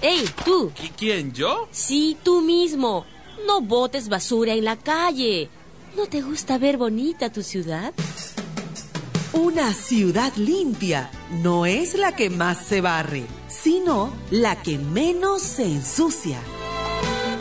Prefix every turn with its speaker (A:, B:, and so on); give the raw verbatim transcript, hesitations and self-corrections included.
A: ¡Ey, tú!
B: ¿Qui- ¿Quién, yo?
A: Sí, tú mismo. No botes basura en la calle. ¿No te gusta ver bonita tu ciudad?
C: Una ciudad limpia no es la que más se barre, sino la que menos se ensucia.